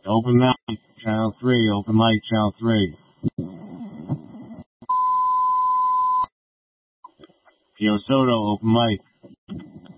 Open mic, channel 3, open mic, channel 3. Pio Soto, open mic.